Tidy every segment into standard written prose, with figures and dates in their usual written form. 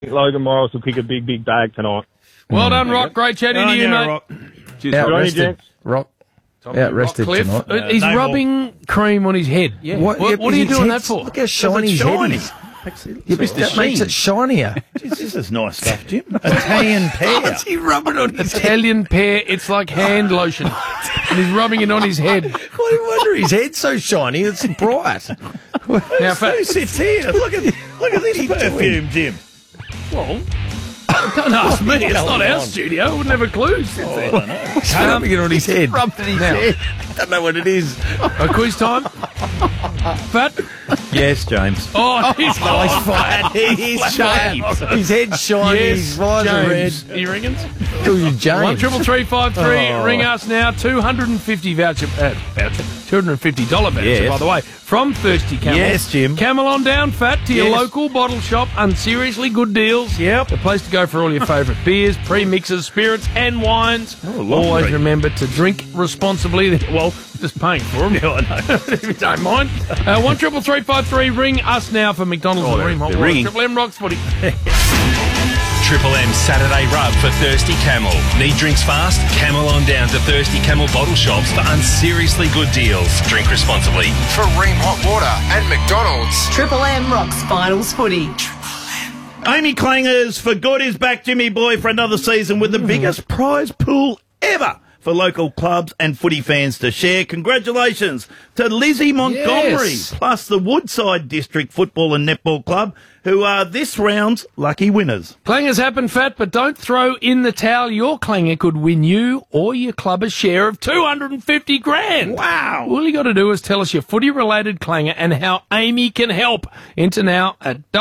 Logan Morris will pick a big, big bag tonight. Well done, Rock. Great chatting to you, mate. Rock. Cheers, Johnny. Rock. Out-rested tonight. He's rubbing cream on his head. Yeah. What are you doing that for? Look how shiny his head is. That makes it shinier. This is nice stuff, Jim. Italian pear. What's he rubbing on his head? Italian pear. It's like hand lotion. And he's rubbing it on his head. What do you wonder? His head's so shiny, it's bright. Now, Who sits here? Look at this perfume, Jim. Well, don't ask me. It's not our studio. I wouldn't have a clue. What's rubbing it on his head? Rubbing his head. Don't know what it is. A quiz time. Fat. Yes, James. Oh, he's fat. He's shaved. His head's shiny. His eyes are red. Are you ringing? James. 1-333-553. Ring us now. $250 voucher. $250 voucher, Yes. by the way, from Thirsty Camel. Yes, Jim. Camel on down, Fat, to your local bottle shop. Unseriously good deals. Yep. The place to go for all your favourite beers, pre-mixes, spirits and wines. lovely. Always remember to drink responsibly. Well, just paying for them. Yeah, I know. If you don't mind. 1-333-553. Ring us now for McDonald's and Ream Hot they're Water. ringing. Triple M Rocks Footy. Triple M Saturday Rub for Thirsty Camel. Need drinks fast? Camel on down to Thirsty Camel bottle shops for unseriously good deals. Drink responsibly. For Ream Hot Water and McDonald's. Triple M Rocks Finals Footy. Amy Clangers for good is back, Jimmy boy, for another season with the biggest prize pool ever for local clubs and footy fans to share. Congratulations to Lizzie Montgomery, plus the Woodside District Football and Netball Club, who are this round's lucky winners. Clangers happen, Fat, but don't throw in the towel. Your clanger could win you or your club a share of $250,000. Wow. All you got to do is tell us your footy-related clanger and how Amy can help. Enter now at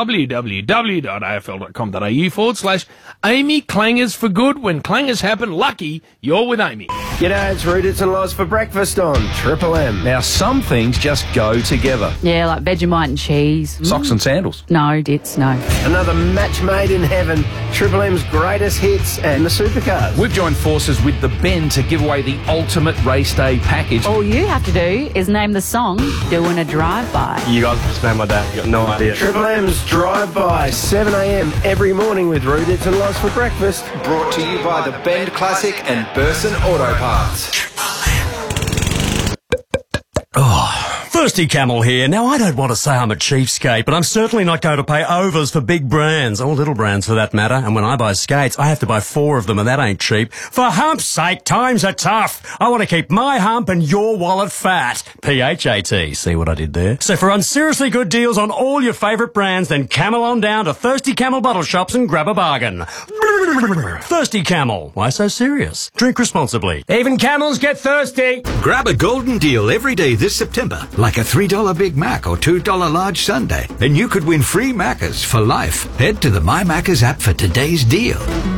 www.afl.com.au/Amy Clangers for good. When clangers happen, lucky, you're with Amy. G'day, it's Rudits and Loz for breakfast on Triple M. Now, some things just go together. Yeah, like Vegemite and cheese. Socks and sandals. No, Dits, no. Another match made in heaven. Triple M's greatest hits and the supercars. We've joined forces with the Ben to give away the ultimate race day package. All you have to do is name the song Doing a Drive-By. You guys just made my day. You got no idea. Triple M's drive-by, 7 a.m. every morning with Rudits and Loz for breakfast. Brought to you by the Bend Classic and Burson Auto Parts. Thirsty Camel here. Now, I don't want to say I'm a cheapskate, but I'm certainly not going to pay overs for big brands, or little brands for that matter. And when I buy skates, I have to buy 4 of them, and that ain't cheap. For hump's sake, times are tough. I want to keep my hump and your wallet fat. P-H-A-T. See what I did there? So for unseriously good deals on all your favourite brands, then camel on down to Thirsty Camel bottle shops and grab a bargain. Thirsty Camel. Why so serious? Drink responsibly. Even camels get thirsty. Grab a golden deal every day this September, like a $3 Big Mac or $2 large sundae, and you could win free Maccas for life. Head to the My Maccas app for today's deal.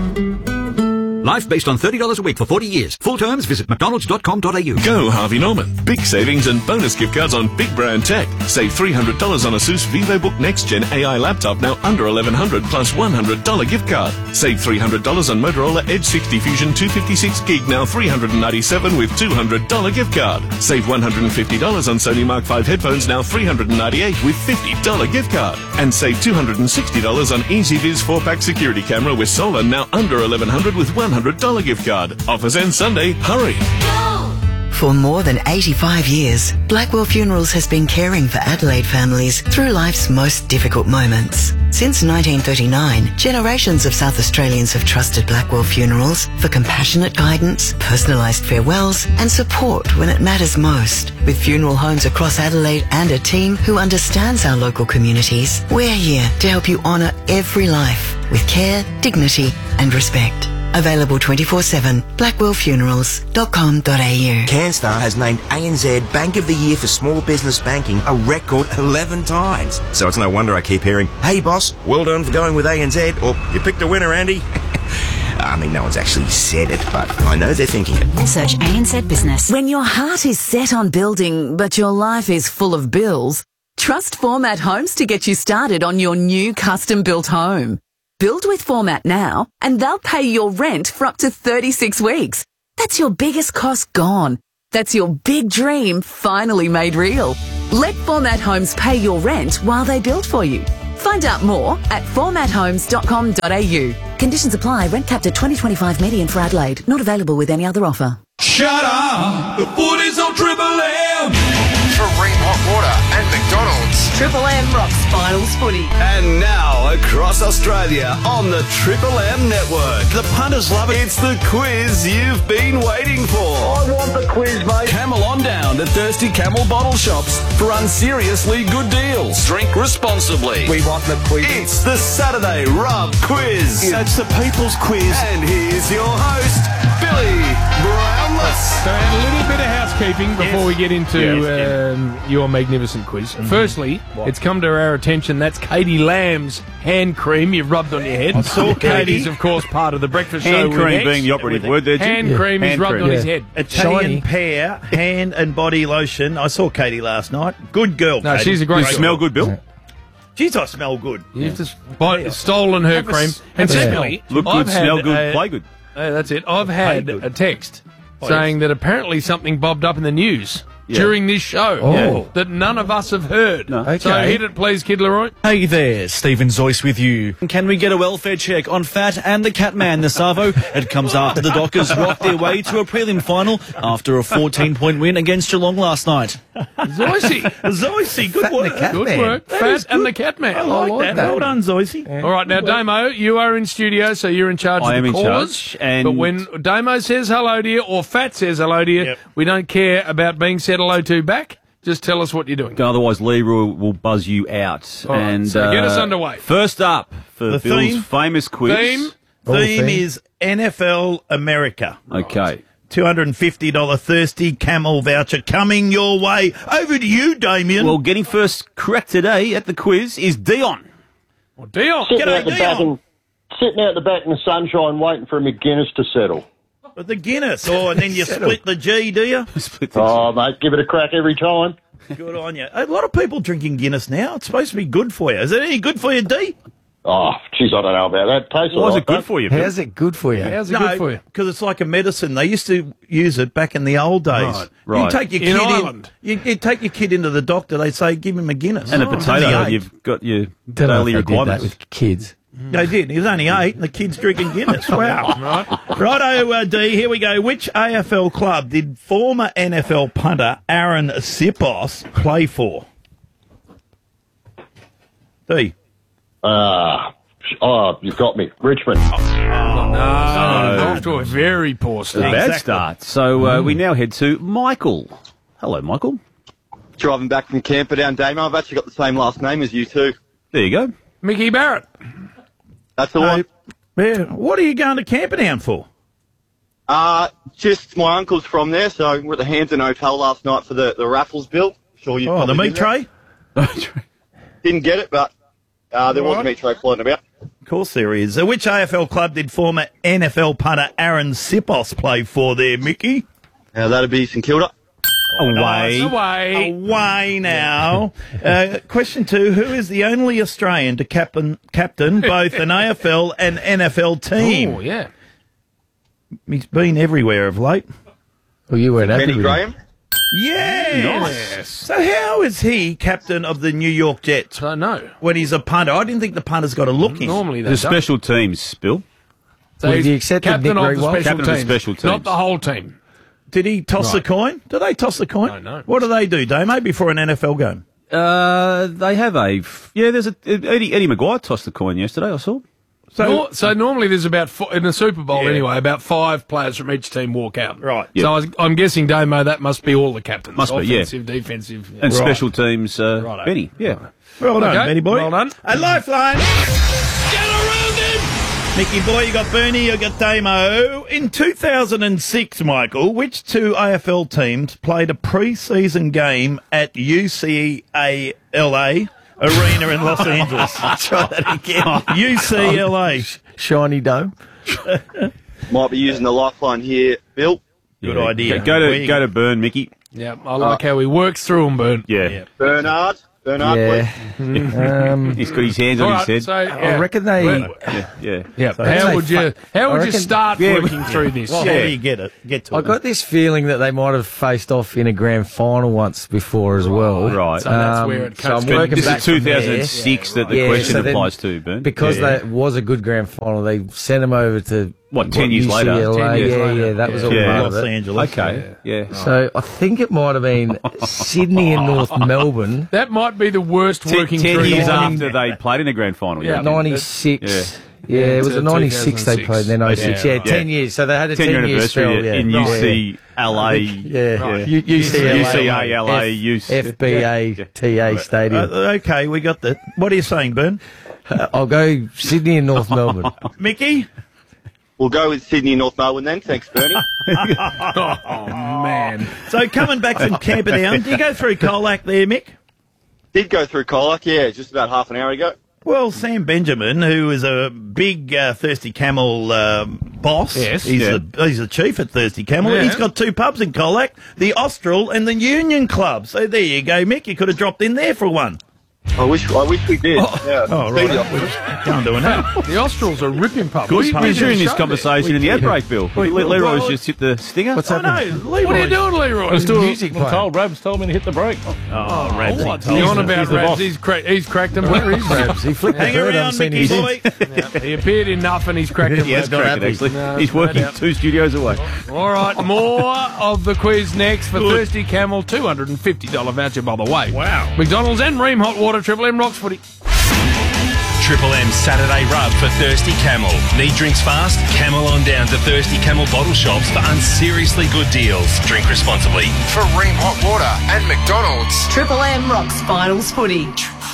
Life based on $30 a week for 40 years. Full terms, visit mcdonalds.com.au. Go Harvey Norman. Big savings and bonus gift cards on big brand tech. Save $300 on Asus VivoBook Next Gen AI laptop, now under $1,100 plus $100 gift card. Save $300 on Motorola Edge 60 Fusion 256 gig, now $397 with $200 gift card. Save $150 on Sony Mark 5 headphones, now $398 with $50 gift card. And save $260 on EasyViz 4-pack security camera with solar, now under $1,100 with $100 gift card. Offers end Sunday. Hurry. For more than 85 years, Blackwell Funerals has been caring for Adelaide families through life's most difficult moments. Since 1939, generations of South Australians have trusted Blackwell Funerals for compassionate guidance, personalised farewells and support when it matters most. With funeral homes across Adelaide and a team who understands our local communities, we're here to help you honour every life with care, dignity and respect. Available 24/7, blackwellfunerals.com.au. CanStar has named ANZ Bank of the Year for Small Business Banking a record 11 times. So it's no wonder I keep hearing, "Hey boss, well done for going with ANZ," or "You picked a winner, Andy." I mean, no one's actually said it, but I know they're thinking it. Search ANZ Business. When your heart is set on building, but your life is full of bills, trust Format Homes to get you started on your new custom-built home. Build with Format now, and they'll pay your rent for up to 36 weeks. That's your biggest cost gone. That's your big dream finally made real. Let Format Homes pay your rent while they build for you. Find out more at formathomes.com.au. Conditions apply. Rent capped at $20.25 median for Adelaide. Not available with any other offer. Shut up! The footy's on Triple M! From Ream Hot Water and McDonald's. Triple M rocks finals footy. And now across Australia on the Triple M network. The punters love it. It's the quiz you've been waiting for. I want the quiz, mate. Camel on down to Thirsty Camel bottle shops for unseriously good deals. Drink responsibly. We want the quiz. It's the Saturday Rub Quiz. That's the people's quiz. And here's your host, Billy Brownless. So a little bit of housekeeping before we get into your magnificent quiz. Firstly, it's come to our attention that's Katie Lamb's hand cream you've rubbed on your head. I saw Katie's, of course, part of the breakfast show. Hand cream with being the operative word there, Jim. Hand cream is rubbed on his head. Italian pear, hand and body lotion. I saw Katie last night. Good girl, No, Katie. she's a great You smell good, Bill. Jeez, I smell good. You've just stolen her cream. And secondly, Look good, smell good, play good. That's it. I've had a text saying that apparently something bobbed up in the news during this show that none of us have heard. Okay. So hit it, please, Kid Leroy. Hey there, Stephen Zoyce with you. Can we get a welfare check on Fat and the Catman, the Savo? It comes after the Dockers rocked their way to a prelim final after a 14-point win against Geelong last night. Zoyce, good work. Good work. Fat and the Catman. I like that. Well done, Zoyce. All right, now, Damo, you are in studio, so you're in charge I of am the in cause. charge, and- But when Damo says hello to you or Fat says hello to you, we don't care about being said hello to back. Just tell us what you're doing. Otherwise, Leroy will buzz you out. All right, and so get us underway. First up for The Bill's theme? famous quiz. Theme is NFL America. Okay. $250 Thirsty Camel voucher coming your way. Over to you, Damien. Well, getting first correct today at the quiz is Dion. Well, Dion. Sitting G'day, out the back Dion. and sitting out the back in the sunshine, waiting for a McGuinness to settle. But the Guinness. Oh, and then you split the G, do you? Oh, mate, give it a crack every time. Good on you. A lot of people drinking Guinness now. It's supposed to be good for you. Is it any good for you, D? Oh, jeez, I don't know about that. Tastes Why is all it good right, for you, Bill? How's it good for you? How's it good for you? because it's like a medicine. They used to use it back in the old days. Right. You take your In kid Ireland. you take your kid into the doctor. They say give him a Guinness And a He's potato. only 8. You've got your Don't know daily if they did that requirements. with kids. They did. He was only 8, and the kid's drinking Guinness. Wow. Righto, D. Here we go. Which AFL club did former NFL punter Aaron Sipos play for? D. Oh, you've got me. Richmond. Off to a very poor A start. bad start. So we now head to Michael. Hello, Michael. Driving back from Camperdown, Damo. I've actually got the same last name as you too. There you go. Mickey Barrett. That's the one. Yeah. What are you going to Camperdown for? Just my uncle's from there, so we're at the Hampton Hotel last night for the raffles bill. Sure you. Oh, the meat tray? Didn't get it, but there was a meat tray floating about. Of course there is. Which AFL club did former NFL punter Aaron Sipos play for there, Mickey? That'd be St Kilda. Away now. Question 2. Who is the only Australian to captain both an AFL and NFL team? Oh, yeah. He's been everywhere of late. Well, you weren't happy Benny with Graham. Yes. Nice. So how is he captain of the New York Jets? I know. When he's a punter. I didn't think the punter's got a look in. Normally they The don't. special teams, Bill. So Well, he's he accepted captain Nick of the very well. special Captain of the teams, special teams. not the whole team. Did he toss the coin? Do they toss the coin? No. What do they do, Damo, before an NFL game? They have there's Eddie Maguire tossed the coin yesterday, I saw. So normally there's about in the Super Bowl anyway, about 5 players from each team walk out. Right. So I'm guessing, Damo, that must be all the captains. Must be, yeah. Offensive, defensive. And special teams, Benny. Yeah. Well done, Okay, Benny boy. well done. A lifeline. Get around him! Mickey boy, you got Bernie, you got Damo. In 2006, Michael, which 2 AFL teams played a pre-season game at UCLA Arena in Los Angeles? Try that again. UCLA. Shiny Dome. Might be using the lifeline here, Bill. Good idea. Go to Burn, Mickey. Yeah, I like how he works through them, Bern. Yeah. Bernard. Bernard, please. He's got his hands on his head. So, I reckon they. Yeah. So how would you start working through this? Well, how do you get to I it? got this feeling that they might have faced off in a grand final once before as well. Right. So that's where it So comes I'm from. working This back is from 2006 that the there. question So then, applies to, Ben. because that was a good grand final. They sent him over to 10 years later? UCLA. 10 years Yeah, that was all part of Los it. Angeles. Okay. Yeah. So I think it might have been Sydney and North Melbourne. That might be the worst working 10 through. years line. after they played in the grand final. Yeah. 96. Yeah. Yeah, it was a 96 they 2006. played, then 06. Yeah, 10 years. So they had a 10 year 10-year spell. anniversary in UCLA. UCLA. FBA Stadium. Okay, we got that. What are you saying, Bern? I'll go Sydney and North Melbourne. Mickey? We'll go with Sydney and North Melbourne then. Thanks, Bernie. Oh, man. So coming back from Camperdown, do you go through Colac there, Mick? Did go through Colac, yeah, just about half an hour ago. Well, Sam Benjamin, who is a big Thirsty Camel boss, Yes. he's the chief at Thirsty Camel. Yeah. He's got two pubs in Colac, the Austral and the Union Club. So there you go, Mick. You could have dropped in there for one. I wish we did. Yeah. Oh, right. Can't do that. The Australs are ripping pub. Good. We're doing this show conversation in the ad break, Bill. Leroy's just hit the stinger. What's Oh, no, happening? Leroy. What are you doing, Leroy? Music playing. Rabs told me to hit the brake. Oh, Ramsey. What's he on about, Rabs? He's cracked him. Where is Rabs? He flipped the Hang bird. I around, haven't seen Mickey his boy. He appeared in enough and he's cracked him. He has not cracked it, happy. actually. No, He's no working doubt. 2 studios away. All right, more of the quiz next for Thirsty Camel. $250 voucher, by the way. Wow. McDonald's and Ream Hot Water, Triple M Rocks Footy. Triple M Saturday Rub for Thirsty Camel. Need drinks fast? Camel on down to Thirsty Camel bottle shops for unseriously good deals. Drink responsibly. For Ream Hot Water and McDonald's. Triple M rocks finals footy.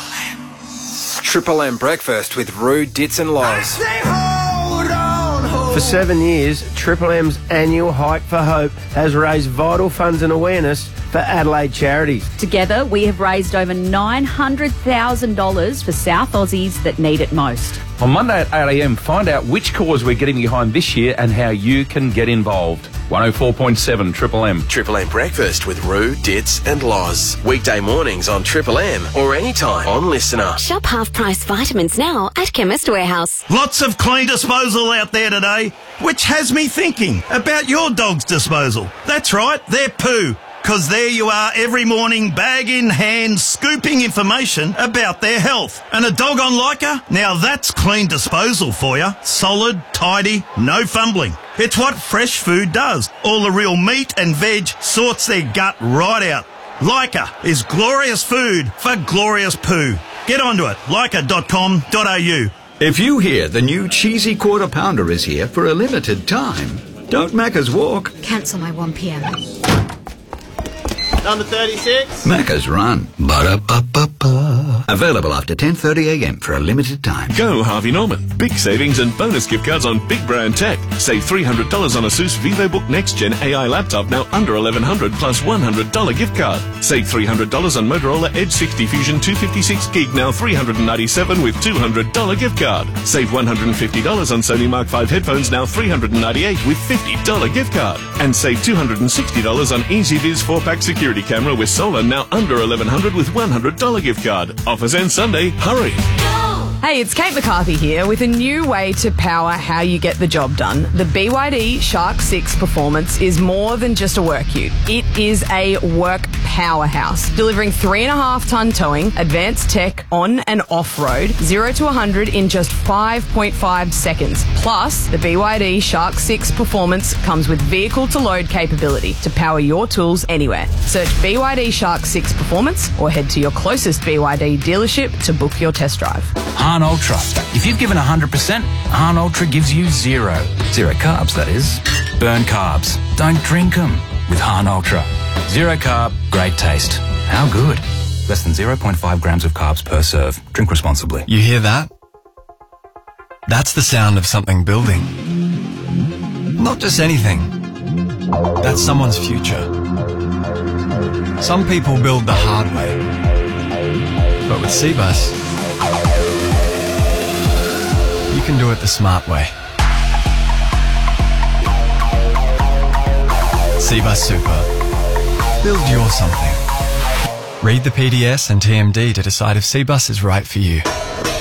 Triple M breakfast with Roo, Dits and Loz. For 7 years, Triple M's annual Hike for Hope has raised vital funds and awareness for Adelaide charities. Together, we have raised over $900,000 for South Aussies that need it most. On Monday at 8 a.m, find out which cause we're getting behind this year and how you can get involved. 104.7 Triple M. Triple M breakfast with Roo, Dits and Loz. Weekday mornings on Triple M or anytime on Listener. Shop half-price vitamins now at Chemist Warehouse. Lots of clean disposal out there today, which has me thinking about your dog's disposal. That's right, their poo. Because there you are every morning, bag in hand, scooping information about their health. And a dog on Leica? Now that's clean disposal for you. Solid, tidy, no fumbling. It's what fresh food does. All the real meat and veg sorts their gut right out. Leica is glorious food for glorious poo. Get onto it, leica.com.au. If you hear the new cheesy quarter pounder is here for a limited time, don't Macca's walk, Cancel my 1 p.m. Number 36. Macca's run. Ba-da-ba-ba-ba. Available after 10:30 a.m. for a limited time. Go Harvey Norman. Big savings and bonus gift cards on big brand tech. Save $300 on Asus VivoBook Next Gen AI laptop, now under $1,100 plus $100 gift card. Save $300 on Motorola Edge 60 Fusion 256 gig, now $397 with $200 gift card. Save $150 on Sony Mark 5 headphones, now $398 with $50 gift card. And save $260 on EasyViz 4-pack security camera with solar, now under $1,100 with $100 gift card. Offers end Sunday. Hurry. Hey, it's Kate McCarthy here with a new way to power how you get the job done. The BYD Shark 6 Performance is more than just a work ute. It is a work powerhouse, delivering 3.5-ton towing, advanced tech on and off-road, 0 to 100 in just 5.5 seconds. Plus, the BYD Shark 6 Performance comes with vehicle-to-load capability to power your tools anywhere. Search BYD Shark 6 Performance or head to your closest BYD dealership to book your test drive. Hahn Ultra. If you've given 100%, Hahn Ultra gives you 0. 0 carbs, that is. Burn carbs. Don't drink them with Hahn Ultra. 0 carb, great taste. How good? Less than 0.5 grams of carbs per serve. Drink responsibly. You hear that? That's the sound of something building. Not just anything. That's someone's future. Some people build the hard way. But with Cbus, you can do it the smart way. Cbus Super. Build your something. Read the PDS and TMD to decide if Cbus is right for you.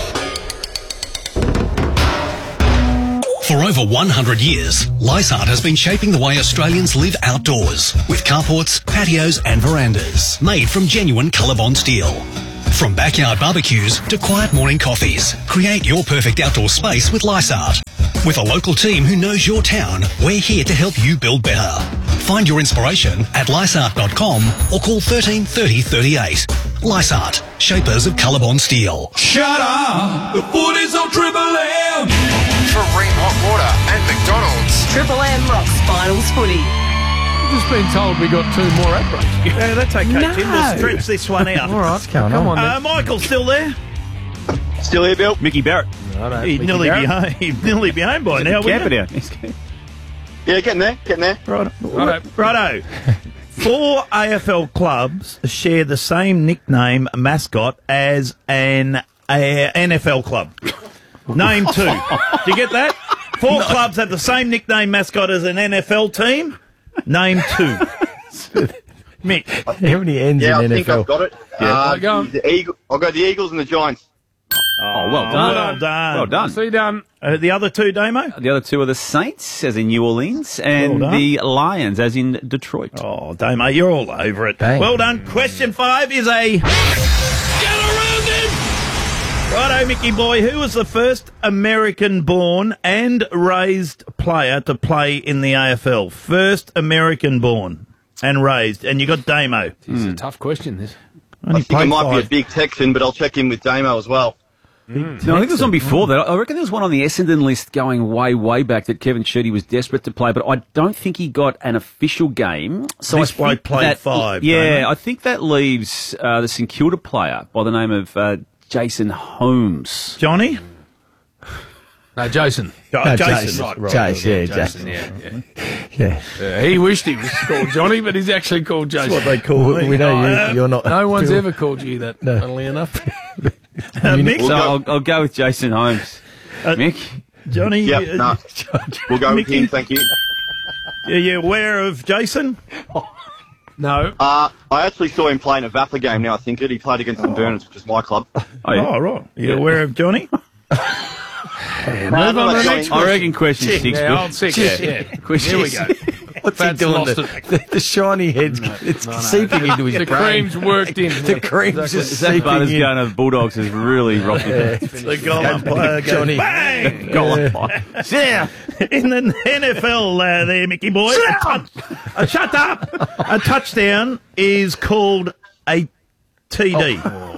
For over 100 years, Lysart has been shaping the way Australians live outdoors with carports, patios and verandas made from genuine Colorbond steel. From backyard barbecues to quiet morning coffees, create your perfect outdoor space with Lysart. With a local team who knows your town, we're here to help you build better. Find your inspiration at lysart.com or call 13 30 38. Lysart, shapers of Colorbond steel. Shut up! The footy's on Triple M! For Ream Hot Water and McDonald's. Triple M rocks finals footy. I've just been told we got 2 more ad breaks. Yeah, that's okay, Tim. We'll stretch this one out. All right, what's going on? Michael's still there? Still here, Bill? Mickey Barrett. He'd nearly be home by now, wouldn't he? Yeah, getting there. Righto. 4 AFL clubs share the same nickname mascot as an NFL club. Name 2. Do you get that? 4 clubs have the same nickname mascot as an NFL team. Name 2. Mick. How many ends in NFL? I think I've got it. Go I'll go the Eagles and the Giants. Oh, well done. Well done. See done. The other 2, Damo? The other 2 are the Saints, as in New Orleans, and the Lions, as in Detroit. Oh, Damo, you're all over it. Dang. Well done. Question 5 is a... Get around him! Righto, Mickey boy. Who was the first American-born and raised player to play in the AFL? First American-born and raised. And you got Damo. It's a tough question, this. I think it might be a big Texan, but I'll check in with Damo as well. No, I think there was one before that. I reckon there was one on the Essendon list going way back that Kevin Sheedy was desperate to play, but I don't think he got an official game. So This bloke played 5. Yeah, I think that leaves the St Kilda player by the name of Jason Holmes. Johnny? No, Jason. Jason. Yeah. He wished he was called Johnny, but he's actually called Jason. That's what they call me. We know you're not. No one's ever called you that, funnily enough. Mick? So I'll go with Jason Holmes. Mick? Johnny? Yeah, no. We'll go with him, thank you. Are you aware of Jason? No. I actually saw him playing a VAPA game now, I think it. He played against the Burners, which is my club. Oh, right. Are you aware of Johnny? Move on to the next I reckon question 6. Yeah, old 6. Yeah. Here we go. What's he doing? The shiny head's seeping into his the brain. cream's worked in. The cream's just seeping Butter's in. going to the Bulldogs has really rocked it. The goal umpire goes Johnny. bang! Goal umpire. Yeah. In the NFL there, Mickey boy. Shut up! A touchdown is called a TD.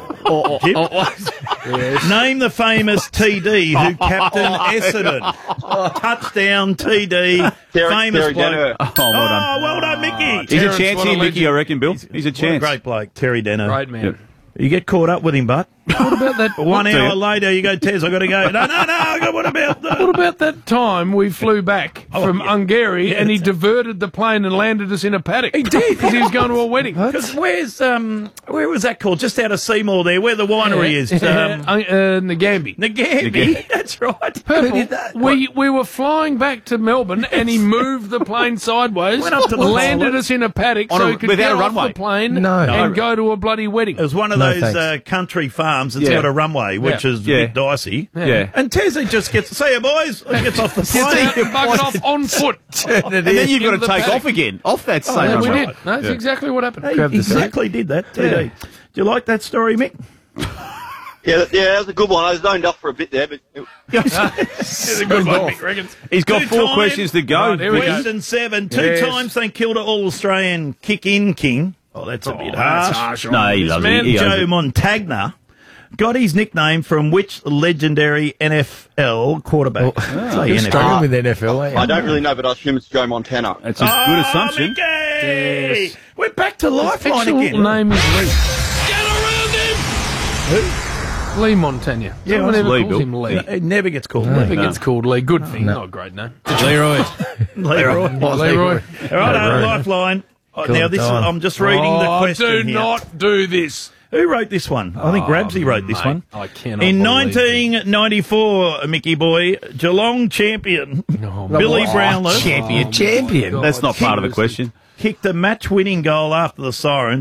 Name the famous TD who captained Essendon. Touchdown TD. Famous Terry bloke. Denner. Well done, Mickey. He's a chance here, Mickey, I reckon, Bill. He's a What a chance. great bloke, Terry Denner. Great man. You get caught up with him, but What about that? 1 hour later you go, Tez, I got to go. No. What about the... What about that time we flew back from Hungary and he diverted the plane and landed us in a paddock? He did. Because he was going to a wedding. Because where was that called? Just out of Seymour there, where the winery is. Nagambi. Nagambi, that's right. Purple. We were flying back to Melbourne and he moved the plane sideways, Went up to the landed toilet. us in a paddock so he could without get a off runway. the plane No. and go to a bloody wedding. It was one of those country farms that's got a runway, which is a bit dicey. Yeah. And Tezzy just gets, see you boys, he gets off the Gets out plane. and bugged off on foot. And then you've got Into to the take paddock. off again. Off that same Yeah, we runway. did. That's exactly what happened. He exactly did that, TD. Do you like that story, Mick? Yeah, that was a good one. I was zoned up for a bit there, but It's a good one, Mick reckons. He's got 4 Two-time questions to go. Right, here we go. Question 7. 2 Yes. times St Kilda All-Australian kick-in king. Oh, that's a bit harsh. No, he loves Man it. He owns Joe it. Montagna got his nickname from which legendary NFL quarterback? You're struggling with NFL, ain't you? I don't really know, but I assume it's Joe Montana. That's a good assumption. Mickey! Yes. We're back to Lifeline Actual again. name is Lee. Get around him! Lee Montagna. Yeah, Someone it's ever Lee, calls Bill. him Lee. It never gets called Never Lee. gets called Lee. Good thing. Not a great name. Leroy. Leroy. All right, Lifeline. Now, this is, I'm just reading the question do here. not do this. Who wrote this one? I think Rabsy wrote this mate, one. I cannot In believe 1994, Mickey boy, Geelong champion Billy Brownless Champion. That's not part of the question. kicked a match-winning goal after the siren to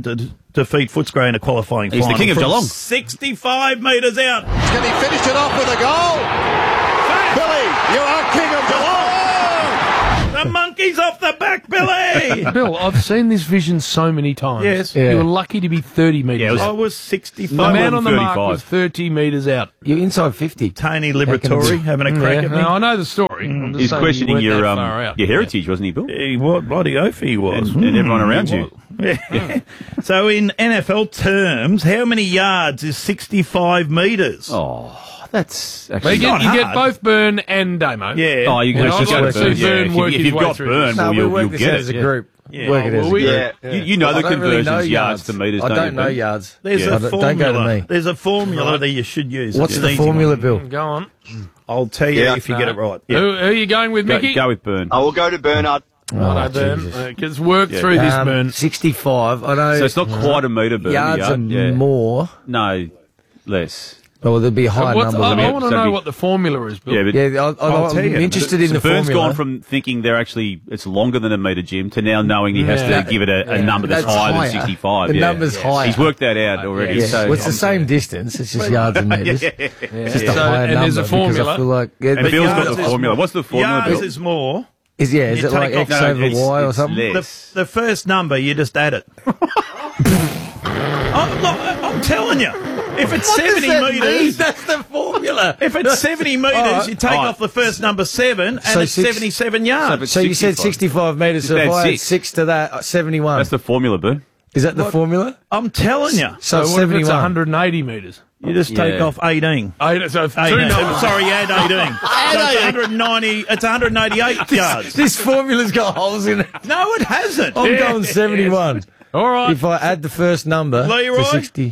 defeat Footscray in a qualifying He's the final. king of from Geelong. 65 metres out. Can he finish it off with a goal? Billy, you are king of Geelong. The monkey's off the back, Billy. Bill, I've seen this vision so many times. Yes. You were lucky to be 30 metres I out. was 65. The man on the mark 35. was 30 metres out. You're inside 50. Tony Liberatore having a crack at me. No, I know the story. I'm just He's saying questioning you weren't your that far out. heritage, wasn't he, Bill? He was, bloody oath he was. And everyone around He you. was. Yeah. So in NFL terms, how many yards is 65 metres? Oh, that's But actually you not get hard. both Burn and Damo. Yeah. Oh, you And can I'd just like go to Burn. see Burn work If his you've way got through Burn, this. No, well, we you'll work this get out it. as a group. Yeah. Work it Oh, as a well, we- group. Yeah. You know the I don't really know conversions, yards to metres, I don't don't you, know Bill? yards. There's a Don't formula. go to me. There's a formula that you should use. What's It's the an easy formula, one. Bill? Go on. I'll tell you if you get it right. Yeah. Who are you going with, Mickey? Go with Burn. I will go to Bernard. Righto, Burn. Because work through this, Burn. 65. I know. So it's not quite a metre, Burn. yards a are yard, yeah. more. No, less. Well, there'll be a higher What's- number. I want to So know be- what the formula is, Bill. Yeah, but Yeah, I'll tell I'm you. interested in the Burn's formula. gone from thinking they're actually it's longer than a metre, Jim, to now knowing he has Yeah. to give it a number that's higher than 65. The yeah. number's higher. He's worked that out already. Yeah. So Well, it's the same distance. It's just yards and metres. It's just a So- higher and number. there's a because formula. I feel like, yeah, and but Bill's yards got the is- formula. What's the formula, Yards Bill? is more. is you it like take X off- over it's- Y or it's something? less. The first number, you just add it. I'm telling you. If it's 70 metres, That's the formula. if it's 70 metres, you take All right. off the first number 7, and So it's 6 77 yards. So you said 65 metres, so Just if add I add 6. 6 to that, 71. That's the formula, Burn. Is that the formula? I'm telling you. So So what if it's 71. 180 metres? You just take Yeah. off 18. So 2 18. numbers. Sorry, add 18. So it's 190. It's 188 yards. This formula's got holes in it. No, it hasn't. I'm going 71. All right. If I add the first number Leroy? to 60.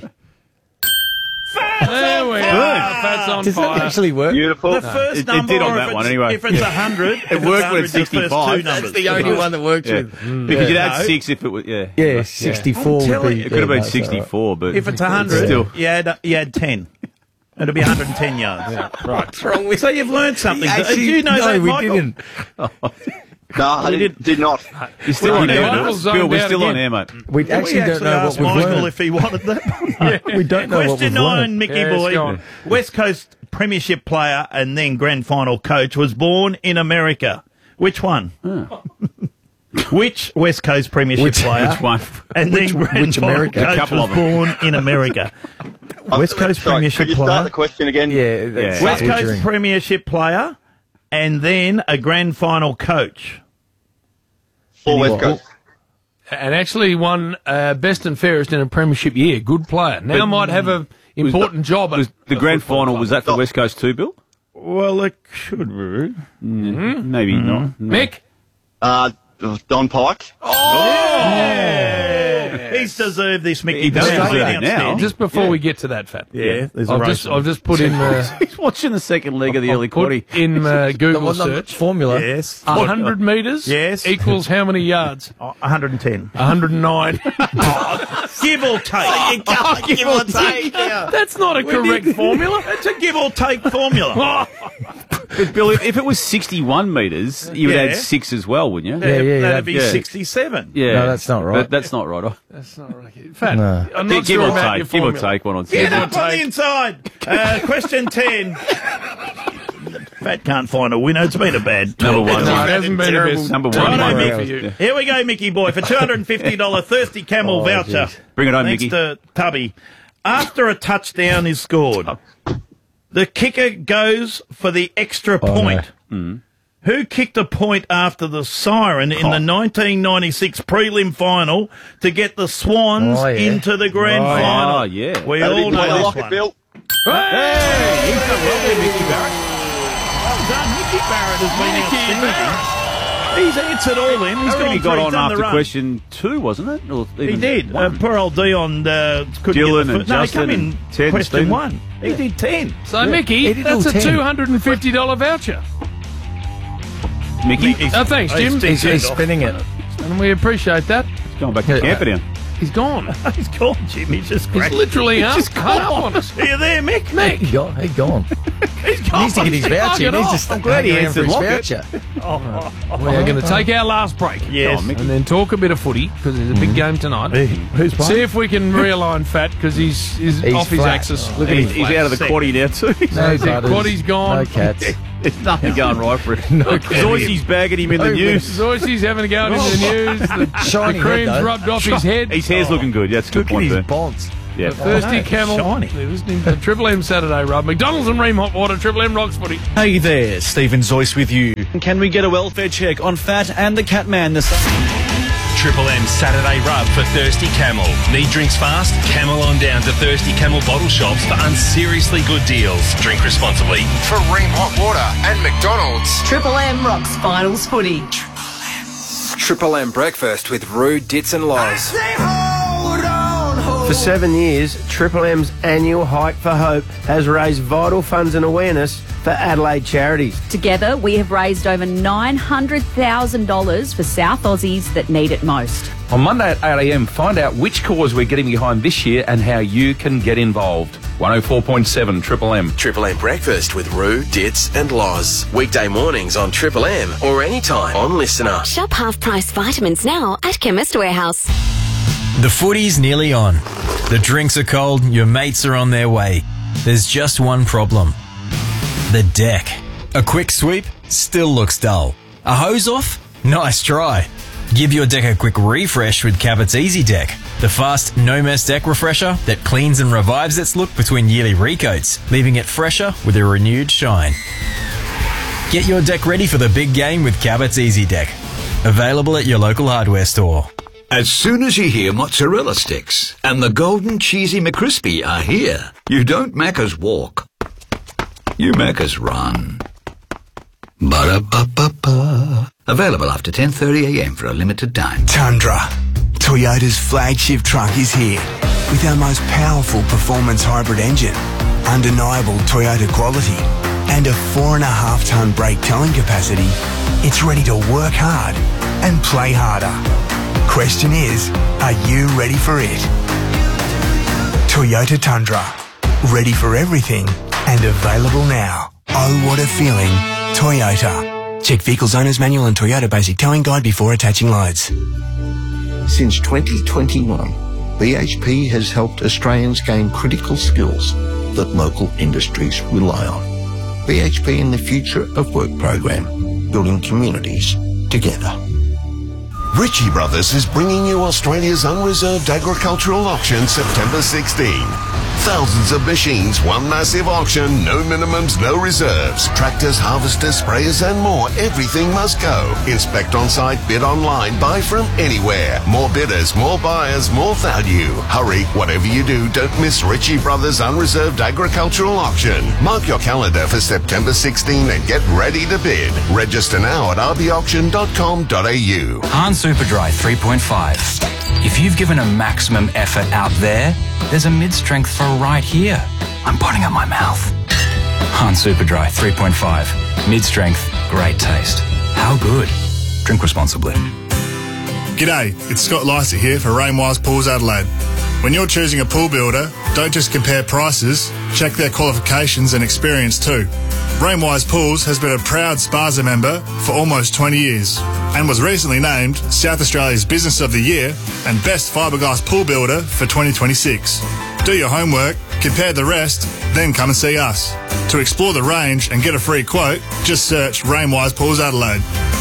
There we are. Fats on Does that fire. actually work? Beautiful. The first It number, did on or that if one it's- anyway. If it's 100, It worked when it's 65. That's The only one that works Yeah. with. Because you'd No. add 6 if it was, yeah. Yeah, 64 I'm would telling be. you. It could have been yeah, that's all right. 64, but If it's 100, still. you add 10. It'll be 110 yards. What's wrong with So you've learned something. Actually, Do you know no, that, we Michael? didn't. No, I did not. You're still Well, on you air, know, mate. Michael's Bill, zoned we're out still on again. air, mate. We actually don't know what asked we've Michael learned. if he wanted that. We don't know what we've Question 9, learned. Mickey Yeah, it's boy. gone. West Coast Premiership player and then Grand Final coach was born in America. Which one? Which West Coast Premiership player Which one? and then Grand Final America? A coach couple was of them. born in America? West Coast Sorry, Premiership could you start player. the question again? Yeah, that's West Coast butchering. Premiership player and then a Grand Final coach. For West Coast. And actually won best and fairest in a premiership year. Good player. Now But might have a important job. Was the grand final, was that for West Coast too, Bill? Well, it should be. Maybe not. No. Mick? Don Pike. He's deserved this, Mickey. He does Brown. deserve it now. Outstanding. Just before we get to that, Fat. Yeah, there's a I've race just put in He's watching the second leg of the early put quarter. in Google What's the search. formula? Yes. 100 metres Yes. equals how many yards? 110. 109. Give or take. Give or take. That's not a correct formula. It's a give or take formula. But Bill, if it was 61 metres, you would Yeah. add 6 as well, wouldn't you? Yeah, That'd be yeah. 67. Yeah. No, that's not right. That's not right. That's not right. Fat. No. I'm not Give sure or about your take. Give or formula. take one on Get 6. up on the inside. Question 10. Fat can't find a winner. It's been a bad Number talk. one. No, it hasn't been a best. Number Righto, one. Mick, Yeah. for you. Here we go, Mickey boy, for $250 Thirsty Camel voucher. geez. Bring it home, Thanks Mickey. to Tubby. After a touchdown is scored, the kicker goes for the extra point. Who kicked a point after the siren in the 1996 prelim final to get the Swans Oh, yeah. into the grand Oh, final? Oh, yeah. We That'll all be know my this locket, one. Bill. Hey, he's done well there, Mickey Barrett. Well done, Mickey Barrett has been outstanding. He's answered all them. He's I think he gone got through, on done after the run. question 2, wasn't it? Or He even did. one? Poor old Dion couldn't Dylan get the and No, he Justin came in and Ted question Stephen. 1. He did 10. So, Mickey, did that's all a 10. $250 voucher. Mickey? Oh, thanks, Jim. He's spinning it. And we appreciate that. Going back to Camperdown. He's gone. He's gone, Jim. He's just He's cracked. literally hung just up gone. on us. Are you there, Mick? Mick. He gone. He needs to get his voucher. He needs to stop glad he hanging around for answered his Lockett. voucher. We are going to take our last break. Yes. And then talk a bit of footy, because there's a big game tonight. Who's playing? See if we can realign Fat, because he's off his flat. axis. Look at He's him. out of the quaddie now too. No The butters. quaddie's gone. No cats. There's nothing going right for it. No Zoyce's bagging him in the news. Zoyce's having a go into the news. The Shiny cream's head, though. rubbed off his head. His hair's looking good. That's a good Look at point his there. bonds. Yeah. Thirsty Camel. shiny. They're listening to Triple M Saturday Rub. McDonald's and Ream Hot Water. Triple M Rocks Footy. Hey there, Stephen Zoyce with you. Can we get a welfare check on Fat and the Catman this Triple M Saturday Rub for Thirsty Camel. Need drinks fast? Camel on down to Thirsty Camel bottle shops for unseriously good deals. Drink responsibly. For Ream Hot Water and McDonald's. Triple M rocks finals footy. Triple M breakfast with Roo, Dits and Loz. For 7 years, Triple M's annual Hike for Hope has raised vital funds and awareness for Adelaide charities. Together, we have raised over $900,000 for South Aussies that need it most. On Monday at 8 a.m, find out which cause we're getting behind this year and how you can get involved. 104.7 Triple M. Triple M breakfast with Roo, Dits and Loz. Weekday mornings on Triple M or anytime on Listener. Shop half-price vitamins now at Chemist Warehouse. The footy's nearly on. The drinks are cold, your mates are on their way. There's just one problem. The deck. A quick sweep still looks dull. A hose off? Nice try. Give your deck a quick refresh with Cabot's Easy Deck, the fast, no-mess deck refresher that cleans and revives its look between yearly recoats, leaving it fresher with a renewed shine. Get your deck ready for the big game with Cabot's Easy Deck. Available at your local hardware store. As soon as you hear mozzarella sticks and the golden cheesy McCrispy are here, you don't Macca's walk. You Macca's run. Ba-da-ba-ba-ba. Available after 10:30 a.m. for a limited time. Tundra. Toyota's flagship truck is here with our most powerful performance hybrid engine, undeniable Toyota quality, and a 4.5-ton brake towing capacity. It's ready to work hard and play harder. Question is, are you ready for it? Toyota Tundra. Ready for everything and available now. Oh, what a feeling. Toyota. Check Vehicles Owner's Manual and Toyota Basic Towing Guide before attaching loads. Since 2021, BHP has helped Australians gain critical skills that local industries rely on. BHP in the Future of Work program, building communities together. Ritchie Brothers is bringing you Australia's unreserved agricultural auction September 16. Thousands of machines, one massive auction, no minimums, no reserves. Tractors, harvesters, sprayers and more. Everything must go. Inspect on site, bid online, buy from anywhere. More bidders, more buyers, more value. Hurry, whatever you do, don't miss Ritchie Brothers Unreserved Agricultural Auction. Mark your calendar for September 16 and get ready to bid. Register now at rbauction.com.au. Han Superdry 3.5. If you've given a maximum effort out there, there's a mid-strength for right here. I'm putting up my mouth. Han Superdry 3.5. Mid-strength, great taste. How good? Drink responsibly. G'day, it's Scott Lycett here for Rainwise Pools Adelaide. When you're choosing a pool builder, don't just compare prices, check their qualifications and experience too. Rainwise Pools has been a proud Sparza member for almost 20 years and was recently named South Australia's Business of the Year and Best Fiberglass Pool Builder for 2026. Do your homework, compare the rest, then come and see us. To explore the range and get a free quote, just search Rainwise Pools Adelaide.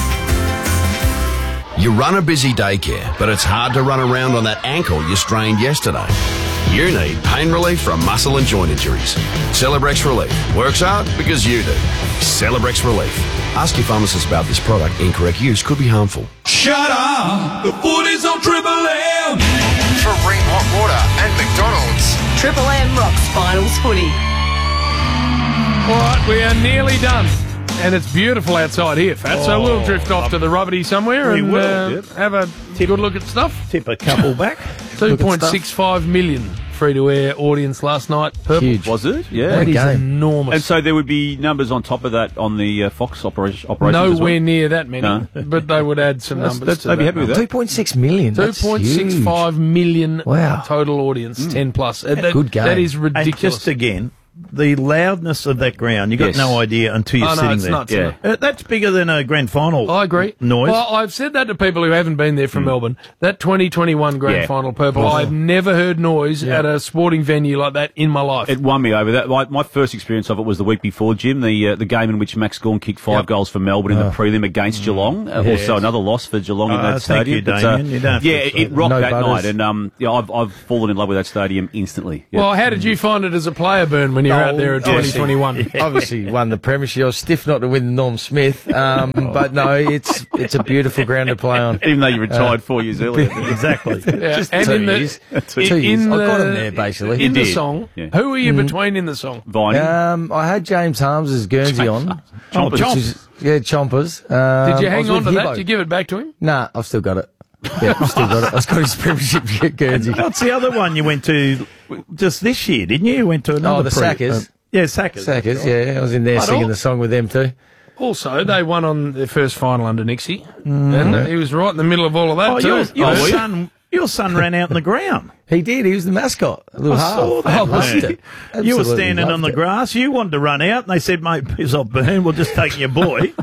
You run a busy daycare, but it's hard to run around on that ankle you strained yesterday. You need pain relief from muscle and joint injuries. Celebrex Relief. Works hard because you do. Celebrex Relief. Ask your pharmacist about this product. Incorrect use could be harmful. Shut up! The footy's on Triple M! For Ream Hot Water and McDonald's. Triple M rocks finals footy. All right, we are nearly done. And it's beautiful outside here, Fat, so we'll drift off to the rubbity somewhere and have a good look at stuff. Tip a couple back. 2.65 million free-to-air audience last night. Purple. Huge. Was it? Yeah. That is enormous. And so there would be numbers on top of that on the Fox operation as well? Nowhere near that many, but they would add some numbers to I'd be happy with that. 2.6 million. 2.65 million total audience, 10 plus. Good game. That is ridiculous. And just again, the loudness of that ground, you got Yes. no idea until you're Oh, no, sitting it's there. nuts, isn't it? That's bigger than a grand final. I agree. Noise. Well, I've said that to people who haven't been there from Melbourne. That 2021 grand Yeah. final purple, I've never heard noise at a sporting venue like that in my life. It won me over. That my first experience of it was the week before, Jim, the game in which Max Gawn kicked 5 goals for Melbourne in the prelim against Geelong. Also another loss for Geelong in that thank stadium. you, But, Damien. You don't have to it rocked No that butters. night, and I've fallen in love with that stadium instantly. Yeah. Well, how did you find it as a player, Burn, when you were out there at 2021? Obviously won the premiership. I was stiff not to win Norm Smith, but no, it's a beautiful ground to play on. Even though you retired 4 years earlier. Exactly. Yeah, Just and 2 in the years. in 2 years. I got the- him there basically. in the did. song. Yeah. Who were you between in the song? Viney. I had James Harms's Guernsey on. Chompers. which is- yeah, Chompers. Did you I hang was on with to that? Hibbo. Did you give it back to him? Nah, I've still got it. Yeah, I've still got it. I've got his premiership Guernsey. What's the other one you went to just this year, didn't you? You went to another Oh, the Sackers. yeah, Sackers. Sackers, yeah. I was in there But singing all- the song with them too. Also, they won on their first final under Nixie, and he was right in the middle of all of that Oh, too. your son ran out in the ground. He did. He was the mascot. A little I half. saw that, I loved mate. it. You were Absolutely standing on loved the it. grass. You wanted to run out, and they said, "Mate, piss off, Burn. We'll just take your boy." Did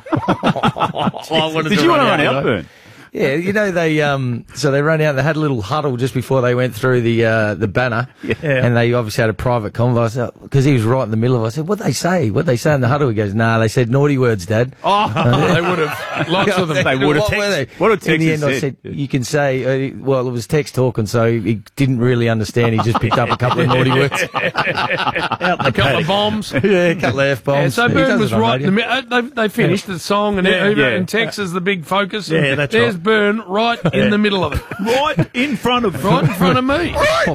you want to run out, Burn? Yeah, you know they so they ran out. They had a little huddle just before they went through the banner, and they obviously had a private converse because he was right in the middle of it. I said, "What they say? What they say in the huddle?" He goes, "Nah, they said naughty words, Dad." Oh, they would have lots of them. They would have. What were they? What a text In the he end, I said, "You can say." Well, it was text talking, so he didn't really understand. He just picked up a couple of naughty words. A couple of bombs. Yeah, a couple of f bombs. So Burn was right. In the they finished the song, and Yeah. text is the big focus. Yeah, and that's there's right. Burn right in the middle of it, Right in front of right in front of me. I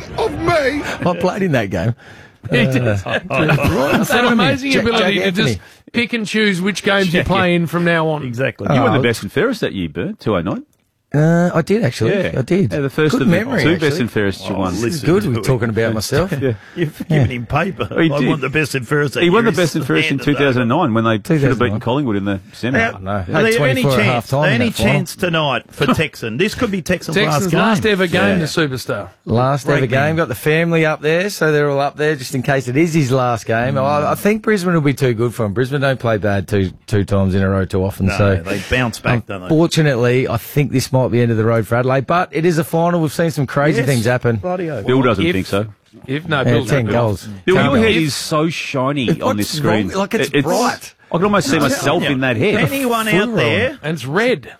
played in that game. He did. That amazing ability to just pick and choose which games you play in from now on. Exactly. You won the best and fairest that year, Burn, 209. I did actually. Yeah. I did. Yeah, the first Good of the memory, two actually. best and fairest you won. This is Listen good. to We're it. talking about myself. Yeah. You've given him paper. He I did. won the best and fairest. He won the best and fairest in 2009 when they should have beaten Collingwood in the semi. Now, no. are Had there any 24 at chance? half-time in Any that final. chance tonight for Texan? This could be Texan's Texans' last ever game, the superstar. Last Great ever game. game. Got the family up there, so they're all up there just in case it is his last game. I think Brisbane will be too good for him. Brisbane don't play bad two times in a row too often. No, so they bounce back, don't they? Fortunately, I think this might be end of the road for Adelaide, but it is a final. We've seen some crazy Yes. things happen. Bloody-o. Bill doesn't think so. If no, Yeah, Bill's 10 Bill. goals. Bill, 10 your head goals. is so shiny on this What's screen. wrong? Like, it's bright. I can almost see myself in that head. Anyone out there? And it's red.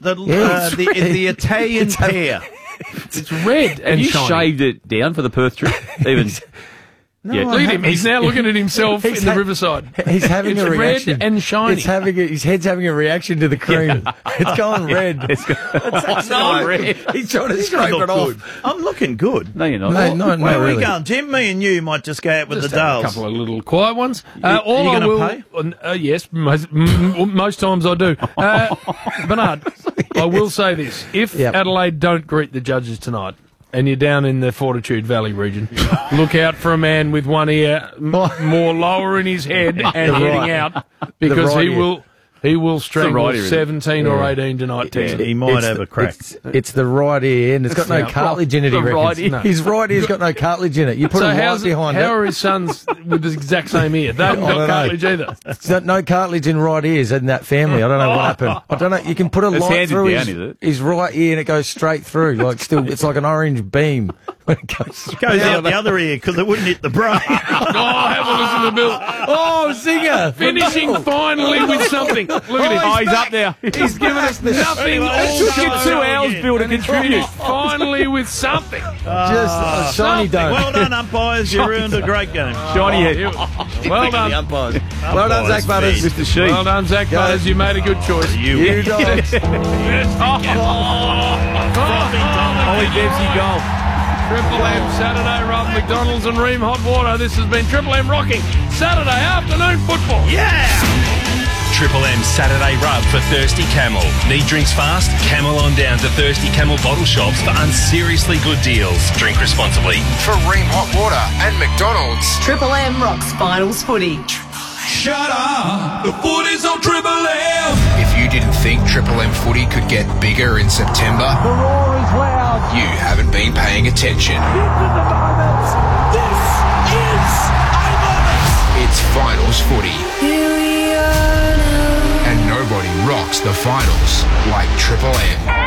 The Italian pair. It's red Have and you shiny. shaved it down for the Perth trip? Even. Yeah. Look at him. He's now looking at himself in the riverside. He's having It's a reaction. red and shiny. His head's having a reaction to the cream. It's going red. It's No, red. He's trying to He's scrape gonna it look off. good. I'm looking good. No, you're not. No, Where are we really. going? Jim, me and you might just go out with Just the have a dolls. couple of little quiet ones. Are All you I gonna will, pay? Yes, most times I do. Bernard, I will say this: if Yep. Adelaide don't greet the judges tonight, and you're down in the Fortitude Valley region, look out for a man with one ear more lower in his head and heading out, because right he ear. will strangle right ear, isn't it? 17 or 18 tonight. Yeah. Texas. He might have a crack. It's the right ear, and it's got no Yeah. cartilage in it. He The right reckons. ear. No. His right ear's got no cartilage in it. You put So him right how's behind how it. are his sons with the exact same ear? They haven't I got don't know. cartilage either. It's got no cartilage in right ears in that family. I don't know what happened. I don't know. You can put a It's light handed through down, is it? his right ear, and it goes straight through. Like still, it's like an orange beam when it goes. Goes out the other ear because it wouldn't hit the brain. Oh, have a listen to Bill. Oh, Zinger! Finishing finally with something. Look at him. Oh, he's up there. He's given us the Nothing. It took you 2 hours, Bill, to And he's contribute. finished finally with something. just a shiny something. dome. Well done, umpires. You ruined a great game. Shiny head. Well done. umpires. Well done, Zach Butters. Mr. Sheep. Well done, Zach Butters. You made a good choice. You dogs. Ollie Dempsey goal. Triple M Saturday Rub, McDonald's and Ream Hot Water. This has been Triple M rocking Saturday afternoon football. Yeah! Triple M Saturday Rub for Thirsty Camel. Need drinks fast? Camel on down to Thirsty Camel bottle shops for unseriously good deals. Drink responsibly. For Ream Hot Water and McDonald's. Triple M rocks finals footy. Shut up! The footy's on Triple M! If you didn't think Triple M footy could get bigger in September, The roar is loud. you haven't been paying attention. This is the moment. This is a moment. finals footy. And nobody rocks the finals like Triple M.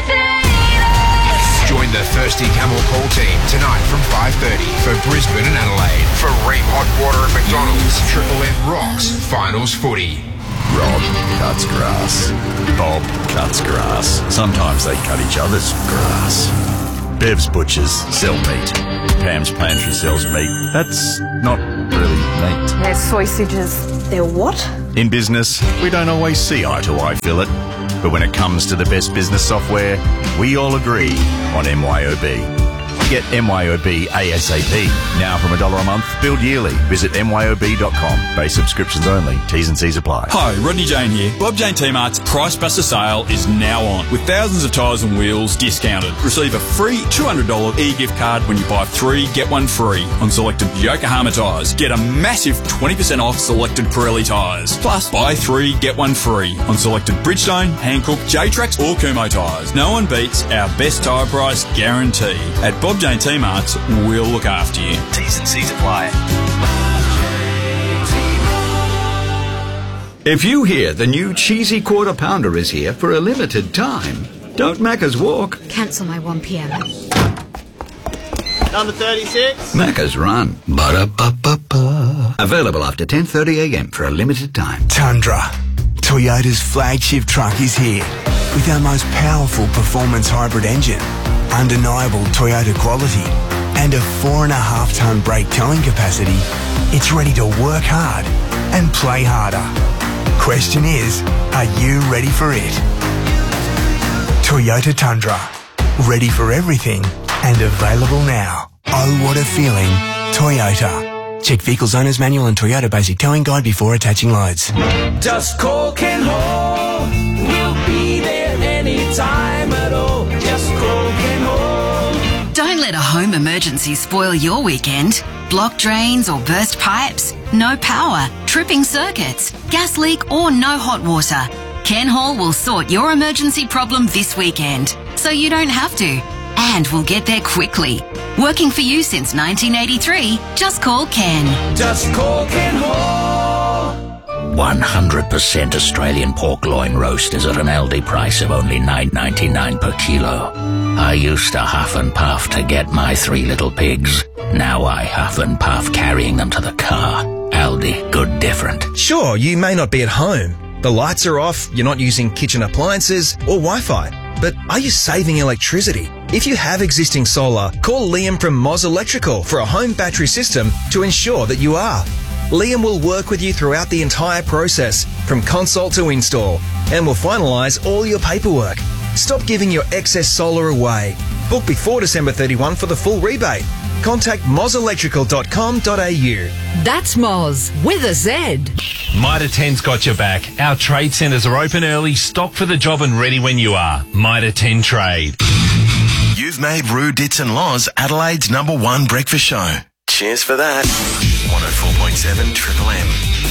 Join the Thirsty Camel Call team tonight from 5:30 for Brisbane and Adelaide. For Ream Hot Water and McDonald's, Triple M rocks finals footy. Rob cuts grass. Bob cuts grass. Sometimes they cut each other's grass. Bev's butchers sell meat. Pam's pantry sells meat. That's not really meat. There's sausages. They're what? In business, we don't always see eye to eye, Philip. But when it comes to the best business software, we all agree on MYOB. Get MYOB ASAP. Now from $1 a month, billed yearly. Visit MYOB.com. Base subscriptions only. T's and C's apply. Hi, Rodney Jane here. Bob Jane T-Mart's Price Buster sale is now on, with thousands of tyres and wheels discounted. Receive a free $200 e-gift card when you buy 3, get 1 free on selected Yokohama tyres. Get a massive 20% off selected Pirelli tyres. Plus, buy 3, get 1 free on selected Bridgestone, Hankook, J-Trax or Kumho tyres. No one beats our best tyre price guarantee. At Bob Jane T-Mart's, we'll look after you. T's and C's apply. If you hear the new cheesy quarter pounder is here for a limited time, don't Macca's walk. Cancel my 1 p.m. Number 36. Macca's run. Ba-da-ba-ba-ba. Available after 10:30 a.m. for a limited time. Tundra. Toyota's flagship truck is here with our most powerful performance hybrid engine, undeniable Toyota quality, and a 4.5-ton brake towing capacity. It's ready to work hard and play harder. Question is, are you ready for it? Toyota Tundra. Ready for everything and available now. Oh, what a feeling. Toyota. Check Vehicles Owner's Manual and Toyota Basic Towing Guide before attaching loads. Just call Ken Hall. We'll be there anytime at all. Just call Ken Hall. Don't let a home emergency spoil your weekend. Blocked drains or burst pipes, no power, tripping circuits, gas leak or no hot water. Ken Hall will sort your emergency problem this weekend, so you don't have to. And we'll get there quickly. Working for you since 1983, just call Ken. Just call Ken Hall. 100% Australian pork loin roast is at an Aldi price of only $9.99 per kilo. I used to huff and puff to get my 3 little pigs. Now I huff and puff carrying them to the car. Aldi, good different. Sure, you may not be at home. The lights are off, you're not using kitchen appliances or Wi-Fi. But are you saving electricity? If you have existing solar, call Liam from Moz Electrical for a home battery system to ensure that you are. Liam will work with you throughout the entire process, from consult to install, and will finalise all your paperwork. Stop giving your excess solar away. Book before December 31 for the full rebate. Contact mozelectrical.com.au. That's Moz with a Z. Mitre 10's got your back. Our trade centres are open early, stocked for the job and ready when you are. Mitre 10 Trade. You've made Roo, Dits and Loz Adelaide's #1 breakfast show. Cheers for that. 104.7 Triple M.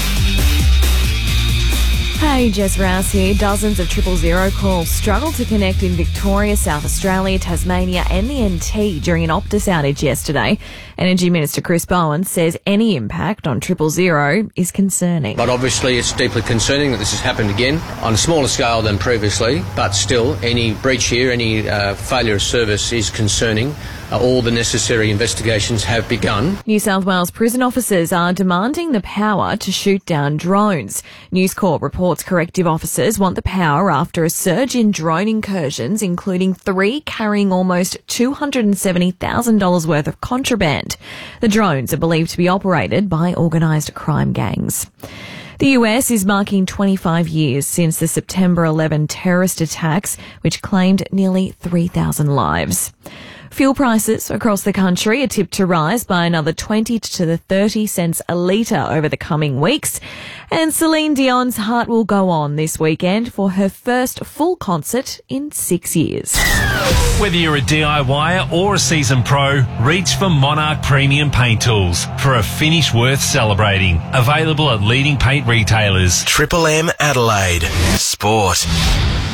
Hey, Jess Rouse here. Dozens of 000 calls struggled to connect in Victoria, South Australia, Tasmania and the NT during an Optus outage yesterday. Energy Minister Chris Bowen says any impact on 000 is concerning. But obviously it's deeply concerning that this has happened again on a smaller scale than previously, but still any breach here, any failure of service is concerning. All the necessary investigations have begun. New South Wales prison officers are demanding the power to shoot down drones. News Corp reports corrective officers want the power after a surge in drone incursions, including 3 carrying almost $270,000 worth of contraband. The drones are believed to be operated by organised crime gangs. The US is marking 25 years since the September 11 terrorist attacks, which claimed nearly 3,000 lives. Fuel prices across the country are tipped to rise by another 20 to 30 cents a litre over the coming weeks. And Celine Dion's Heart Will Go On this weekend for her first full concert in 6 years. Whether you're a DIYer or a seasoned pro, reach for Monarch Premium Paint Tools for a finish worth celebrating. Available at leading paint retailers. Triple M Adelaide. Sport.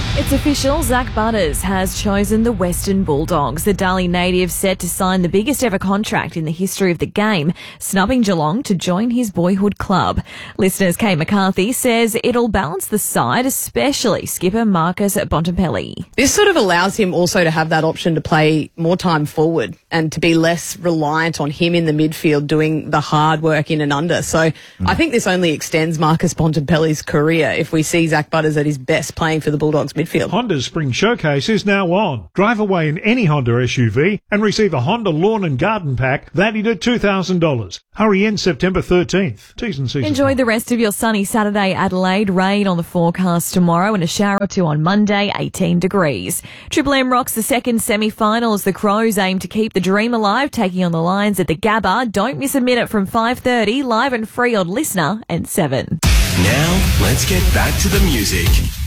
It's official, Zach Butters has chosen the Western Bulldogs. The Darley native set to sign the biggest ever contract in the history of the game, snubbing Geelong to join his boyhood club. Listeners Kate McCarthy says it'll balance the side, especially skipper Marcus Bontempelli. This sort of allows him also to have that option to play more time forward and to be less reliant on him in the midfield doing the hard work in and under. So I think this only extends Marcus Bontempelli's career if we see Zach Butters at his best playing for the Bulldogs midfield. Honda's Spring Showcase is now on. Drive away in any Honda SUV and receive a Honda Lawn and Garden Pack valued at $2,000. Hurry in September 13th. T's and C's. Enjoy the rest of your sunny Saturday, Adelaide. Rain on the forecast tomorrow and a shower or two on Monday, 18 degrees. Triple M rocks the second semi-final as the Crows aim to keep the dream alive, taking on the Lions at the Gabba. Don't miss a minute from 5:30, live and free on Listener and 7. Now, let's get back to the music.